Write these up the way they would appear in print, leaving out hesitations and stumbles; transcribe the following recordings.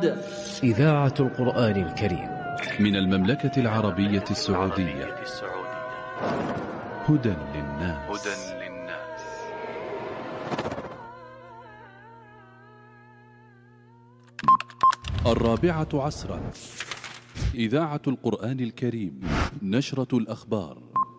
إذاعة القرآن الكريم من المملكة العربية السعودية. هدى للناس. الرابعة عصرا، إذاعة القرآن الكريم، نشرة الأخبار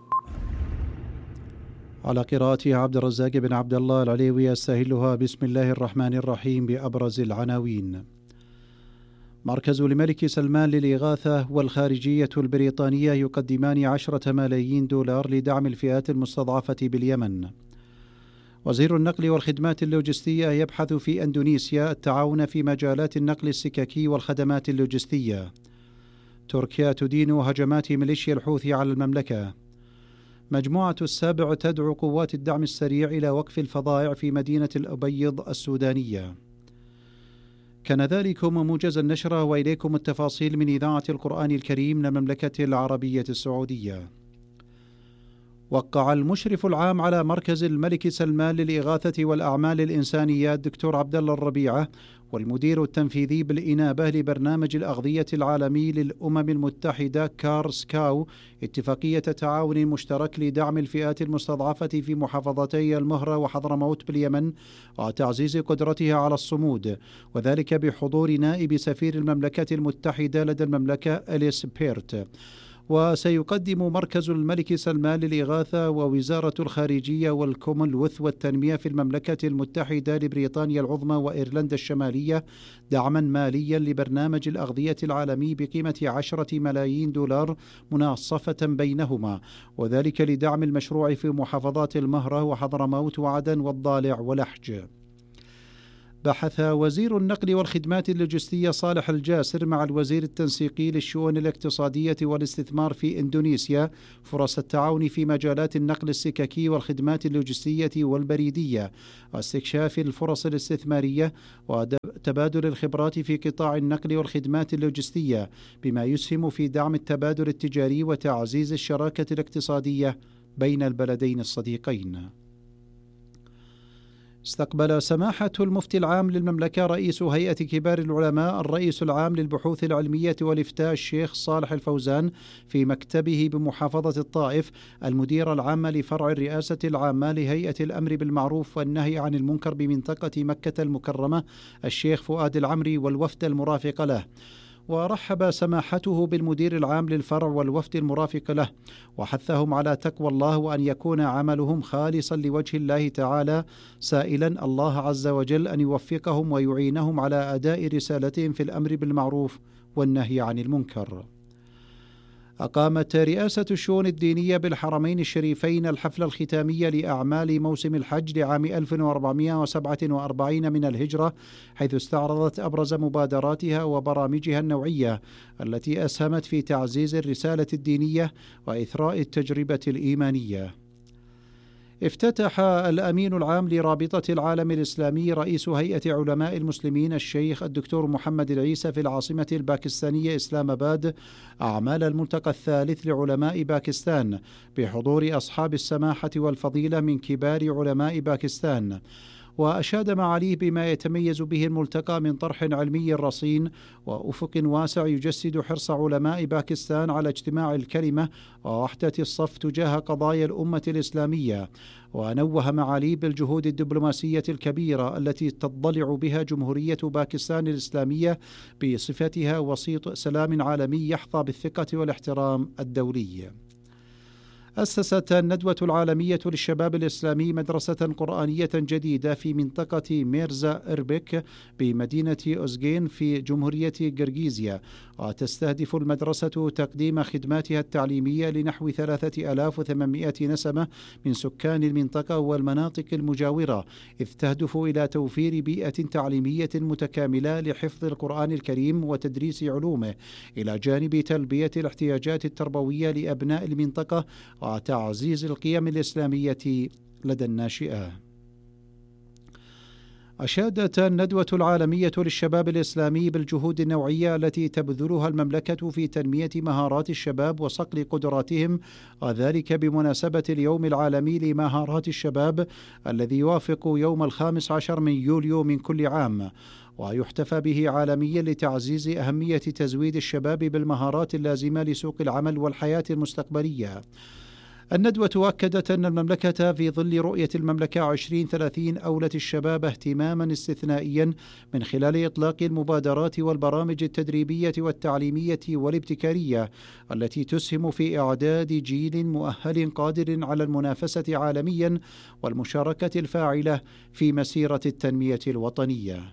على قراءة عبد الرزاق بن عبد الله العليوي. أستهلها بسم الله الرحمن الرحيم بأبرز العناوين. مركز الملك سلمان للإغاثة والخارجية البريطانية يقدمان 10 ملايين دولار لدعم الفئات المستضعفة باليمن. وزير النقل والخدمات اللوجستية يبحث في أندونيسيا التعاون في مجالات النقل السككي والخدمات اللوجستية. تركيا تدين هجمات ميليشيا الحوثي على المملكة. مجموعة السابع تدعو قوات الدعم السريع إلى وقف الفظائع في مدينة الأبيض السودانية. كان ذلكم موجز النشرة، وإليكم التفاصيل من إذاعة القرآن الكريم من المملكة العربية السعودية. وقع المشرف العام على مركز الملك سلمان للإغاثة والأعمال الإنسانية الدكتور عبد الله الربيعة والمدير التنفيذي بالإنابة لبرنامج الأغذية العالمي للأمم المتحدة كارسكاو اتفاقية تعاون مشترك لدعم الفئات المستضعفة في محافظتي المهرة وحضرموت باليمن وتعزيز قدرتها على الصمود، وذلك بحضور نائب سفير المملكة المتحدة لدى المملكة أليس بيرت. وسيقدم مركز الملك سلمان للإغاثة ووزارة الخارجية والكومنولث والتنمية في المملكة المتحدة لبريطانيا العظمى وإيرلندا الشمالية دعما ماليا لبرنامج الأغذية العالمي بقيمة 10 ملايين دولار مناصفة بينهما، وذلك لدعم المشروع في محافظات المهرة وحضرموت وعدن والضالع ولحج. بحث وزير النقل والخدمات اللوجستية صالح الجاسر مع الوزير التنسيقي للشؤون الاقتصادية والاستثمار في إندونيسيا فرص التعاون في مجالات النقل السككي والخدمات اللوجستية والبريدية واستكشاف الفرص الاستثمارية وتبادل الخبرات في قطاع النقل والخدمات اللوجستية، بما يسهم في دعم التبادل التجاري وتعزيز الشراكة الاقتصادية بين البلدين الصديقين. استقبل سماحة المفتي العام للمملكة رئيس هيئة كبار العلماء الرئيس العام للبحوث العلمية والإفتاء الشيخ صالح الفوزان في مكتبه بمحافظة الطائف المدير العام لفرع الرئاسة العامة لهيئة الأمر بالمعروف والنهي عن المنكر بمنطقة مكة المكرمة الشيخ فؤاد العمري والوفد المرافق له. ورحب سماحته بالمدير العام للفرع والوفد المرافق له، وحثهم على تقوى الله وأن يكون عملهم خالصا لوجه الله تعالى، سائلا الله عز وجل أن يوفقهم ويعينهم على أداء رسالتهم في الأمر بالمعروف والنهي عن المنكر. أقامت رئاسة الشؤون الدينية بالحرمين الشريفين الحفل الختامي لأعمال موسم الحج لعام 1447 من الهجرة، حيث استعرضت أبرز مبادراتها وبرامجها النوعية التي أسهمت في تعزيز الرسالة الدينية وإثراء التجربة الإيمانية. افتتح الأمين العام لرابطة العالم الإسلامي رئيس هيئة علماء المسلمين الشيخ الدكتور محمد العيسى في العاصمة الباكستانية إسلام آباد أعمال الملتقى الثالث لعلماء باكستان بحضور أصحاب السماحة والفضيلة من كبار علماء باكستان. وأشاد معاليه بما يتميز به الملتقى من طرح علمي رصين وأفق واسع يجسد حرص علماء باكستان على اجتماع الكلمة ووحدة الصف تجاه قضايا الأمة الإسلامية. ونوه معاليه بالجهود الدبلوماسية الكبيرة التي تضلع بها جمهورية باكستان الإسلامية بصفتها وسيط سلام عالمي يحظى بالثقة والاحترام الدولي. أسست الندوة العالمية للشباب الإسلامي مدرسة قرآنية جديدة في منطقة ميرزا إربك بمدينة أوزغين في جمهورية قرغيزيا، وتستهدف المدرسة تقديم خدماتها التعليمية لنحو 3800 نسمة من سكان المنطقة والمناطق المجاورة، إذ تهدف إلى توفير بيئة تعليمية متكاملة لحفظ القرآن الكريم وتدريس علومه، إلى جانب تلبية الاحتياجات التربوية لأبناء المنطقة وتعزيز القيم الإسلامية لدى الناشئة. أشادت الندوة العالمية للشباب الإسلامي بالجهود النوعية التي تبذلها المملكة في تنمية مهارات الشباب وصقل قدراتهم، وذلك بمناسبة اليوم العالمي لمهارات الشباب الذي يوافق يوم 15 من يوليو من كل عام. ويحتفى به عالميا لتعزيز أهمية تزويد الشباب بالمهارات اللازمة لسوق العمل والحياة المستقبلية. الندوة أكدت أن المملكة في ظل رؤية المملكة 2030 أولت الشباب اهتماما استثنائيا من خلال إطلاق المبادرات والبرامج التدريبية والتعليمية والابتكارية التي تسهم في إعداد جيل مؤهل قادر على المنافسة عالميا والمشاركة الفاعلة في مسيرة التنمية الوطنية.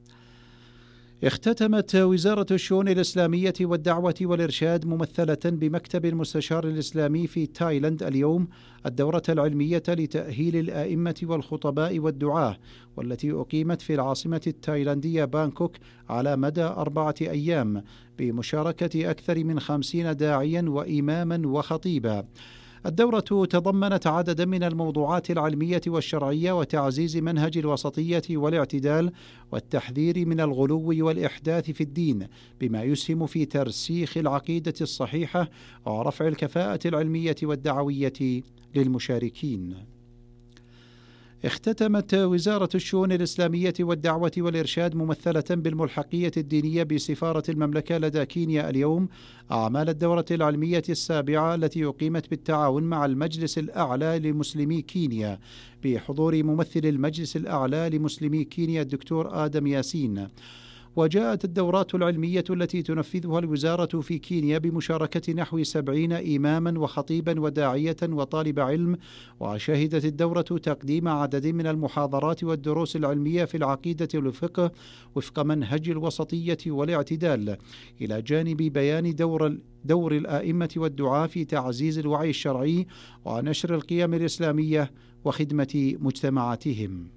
اختتمت وزارة الشؤون الإسلامية والدعوة والإرشاد ممثلة بمكتب المستشار الإسلامي في تايلاند اليوم الدورة العلمية لتأهيل الآئمة والخطباء والدعاة، والتي أقيمت في العاصمة التايلاندية بانكوك على مدى 4 أيام بمشاركة أكثر من 50 داعيا وإماما وخطيبا. الدورة تضمنت عددا من الموضوعات العلمية والشرعية وتعزيز منهج الوسطية والاعتدال والتحذير من الغلو والإحداث في الدين، بما يسهم في ترسيخ العقيدة الصحيحة ورفع الكفاءة العلمية والدعوية للمشاركين. اختتمت وزارة الشؤون الإسلامية والدعوة والإرشاد ممثلة بالملحقية الدينية بسفارة المملكة لدى كينيا اليوم أعمال الدورة العلمية السابعة التي أقيمت بالتعاون مع المجلس الأعلى لمسلمي كينيا بحضور ممثل المجلس الأعلى لمسلمي كينيا الدكتور آدم ياسين. وجاءت الدورات العلمية التي تنفذها الوزارة في كينيا بمشاركة نحو 70 إماما وخطيبا وداعية وطالب علم، وشهدت الدورة تقديم عدد من المحاضرات والدروس العلمية في العقيدة والفقه وفق منهج الوسطية والاعتدال، إلى جانب بيان دور الآئمة والدعاة في تعزيز الوعي الشرعي ونشر القيم الإسلامية وخدمة مجتمعاتهم.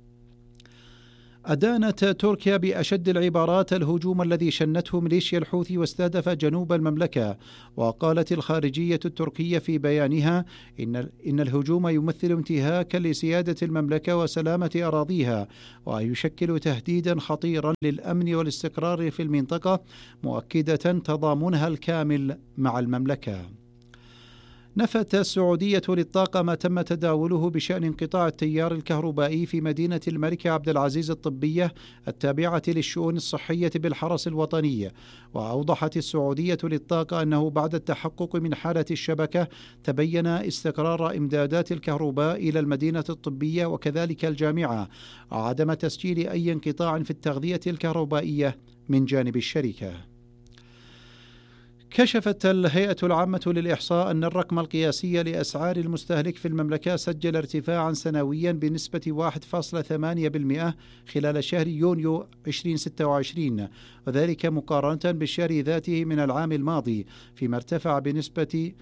أدانت تركيا بأشد العبارات الهجوم الذي شنته ميليشيا الحوثي واستهدف جنوب المملكة، وقالت الخارجية التركية في بيانها إن الهجوم يمثل انتهاكا لسيادة المملكة وسلامة أراضيها، ويشكل تهديدا خطيرا للأمن والاستقرار في المنطقة، مؤكدة تضامنها الكامل مع المملكة. نفت السعودية للطاقة ما تم تداوله بشأن انقطاع التيار الكهربائي في مدينة الملك عبد العزيز الطبية التابعة للشؤون الصحية بالحرس الوطني. وأوضحت السعودية للطاقة أنه بعد التحقق من حالة الشبكة تبين استقرار إمدادات الكهرباء إلى المدينة الطبية وكذلك الجامعة، وعدم تسجيل أي انقطاع في التغذية الكهربائية من جانب الشركة. كشفت الهيئة العامة للإحصاء أن الرقم القياسي لأسعار المستهلك في المملكة سجل ارتفاعا سنويا بنسبة 1.8% خلال شهر يونيو 2026، وذلك مقارنة بالشهر ذاته من العام الماضي، فيما ارتفع بنسبة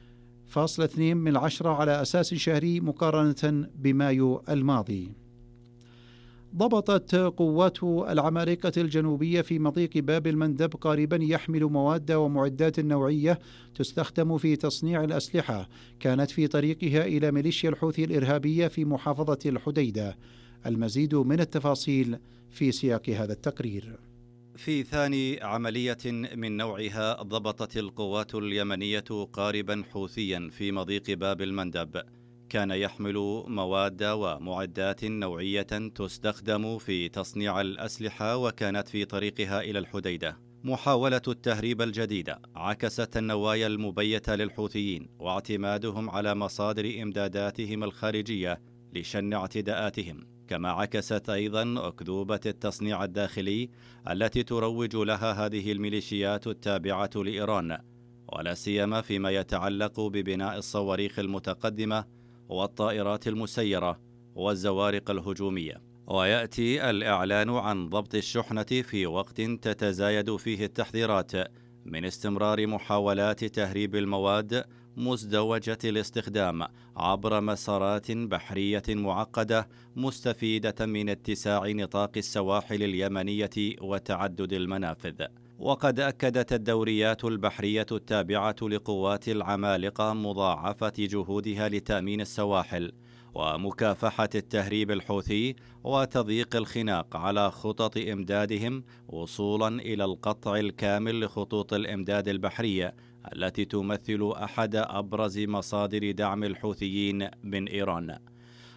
0.2% على أساس شهري مقارنة بمايو الماضي. ضبطت قوات العمالقة الجنوبية في مضيق باب المندب قاربا يحمل مواد ومعدات نوعية تستخدم في تصنيع الأسلحة، كانت في طريقها إلى ميليشيا الحوثي الإرهابية في محافظة الحديدة. المزيد من التفاصيل في سياق هذا التقرير. في ثاني عملية من نوعها ضبطت القوات اليمنية قاربا حوثيا في مضيق باب المندب كان يحمل مواد ومعدات نوعية تستخدم في تصنيع الأسلحة، وكانت في طريقها إلى الحديدة. محاولة التهريب الجديدة عكست النوايا المبيتة للحوثيين واعتمادهم على مصادر إمداداتهم الخارجية لشن اعتداءاتهم، كما عكست أيضا أكذوبة التصنيع الداخلي التي تروج لها هذه الميليشيات التابعة لإيران، ولا سيما فيما يتعلق ببناء الصواريخ المتقدمة والطائرات المسيرة والزوارق الهجومية. ويأتي الإعلان عن ضبط الشحنة في وقت تتزايد فيه التحذيرات من استمرار محاولات تهريب المواد مزدوجة الاستخدام عبر مسارات بحرية معقدة مستفيدة من اتساع نطاق السواحل اليمنية وتعدد المنافذ. وقد أكدت الدوريات البحرية التابعة لقوات العمالقة مضاعفة جهودها لتأمين السواحل ومكافحة التهريب الحوثي وتضييق الخناق على خطط إمدادهم، وصولا إلى القطع الكامل لخطوط الإمداد البحرية التي تمثل أحد أبرز مصادر دعم الحوثيين من إيران.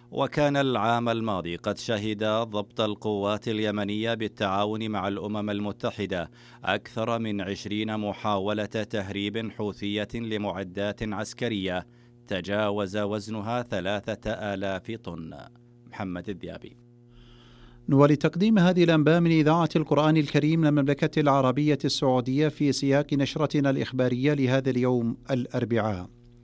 وكان العام الماضي قد شهد ضبط القوات اليمنية بالتعاون مع الأمم المتحدة أكثر من 20 محاولة تهريب حوثية لمعدات عسكرية تجاوز وزنها 3000 طن. محمد الذيابي. نولي تقديم هذه الأنباء من إذاعة القرآن الكريم للمملكة العربية السعودية في سياق نشرتنا الإخبارية لهذا اليوم الأربعاء.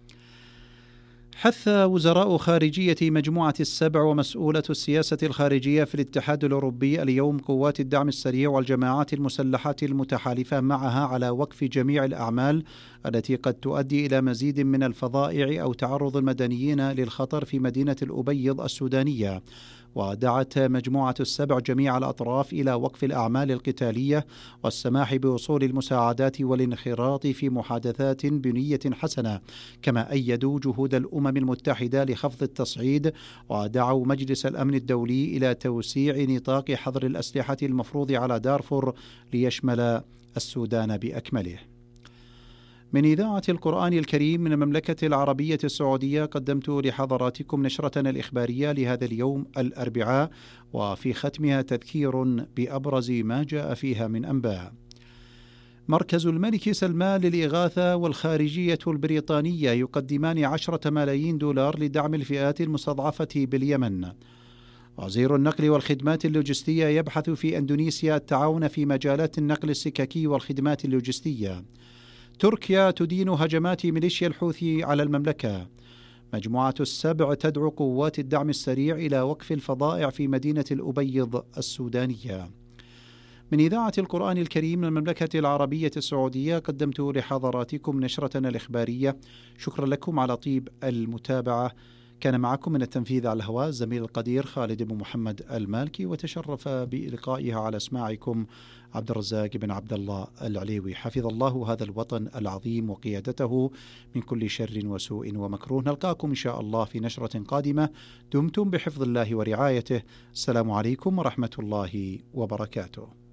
حث وزراء خارجية مجموعة السبع ومسؤولة السياسة الخارجية في الاتحاد الأوروبي اليوم قوات الدعم السريع والجماعات المسلحة المتحالفة معها على وقف جميع الأعمال التي قد تؤدي إلى مزيد من الفظائع أو تعرض المدنيين للخطر في مدينة الأبيض السودانية. ودعت مجموعة السبع جميع الأطراف إلى وقف الأعمال القتالية والسماح بوصول المساعدات والانخراط في محادثات بنية حسنة، كما أيدوا جهود الأمم المتحدة لخفض التصعيد ودعوا مجلس الأمن الدولي إلى توسيع نطاق حظر الأسلحة المفروض على دارفور ليشمل السودان بأكمله. من إذاعة القرآن الكريم من المملكة العربية السعودية قدمت لحضراتكم نشرتنا الإخبارية لهذا اليوم الأربعاء، وفي ختمها تذكير بأبرز ما جاء فيها من أنباء. مركز الملك سلمان للإغاثة والخارجية البريطانية يقدمان 10 ملايين دولار لدعم الفئات المستضعفة باليمن. وزير النقل والخدمات اللوجستية يبحث في أندونيسيا التعاون في مجالات النقل السككي والخدمات اللوجستية. تركيا تدين هجمات ميليشيا الحوثي على المملكة. مجموعة السبع تدعو قوات الدعم السريع إلى وقف الفظائع في مدينة الأبيض السودانية. من إذاعة القرآن الكريم من المملكة العربية السعودية قدمت لحضراتكم نشرتنا الإخبارية. شكرا لكم على طيب المتابعة. كان معكم من التنفيذ على الهواء الزميل القدير خالد بن محمد المالكي، وتشرف بإلقائها على أسماعكم عبد الرزاق بن عبد الله العليوي. حفظ الله هذا الوطن العظيم وقيادته من كل شر وسوء ومكروه. نلقاكم إن شاء الله في نشرة قادمة. دمتم بحفظ الله ورعايته. السلام عليكم ورحمة الله وبركاته.